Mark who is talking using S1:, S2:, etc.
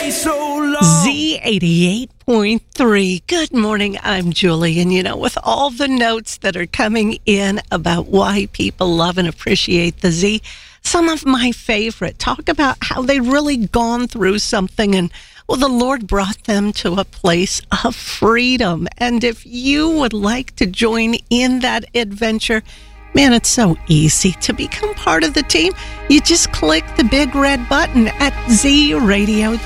S1: Z88.3. Good morning, I'm Julie. And with all the notes that are coming in about why people love and appreciate the Z, some of my favorite talk about how they really gone through something and the Lord brought them to a place of freedom. And if you would like to join in that adventure, man, it's so easy to become part of the team. You just click the big red button at Z Radio